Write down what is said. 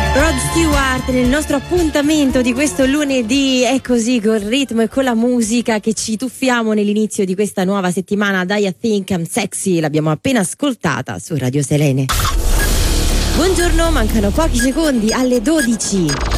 Rod Stewart nel nostro appuntamento di questo lunedì, è così col ritmo e con la musica che ci tuffiamo nell'inizio di questa nuova settimana. I Think I'm Sexy, l'abbiamo appena ascoltata su Radio Selene. Buongiorno, mancano pochi secondi alle 12.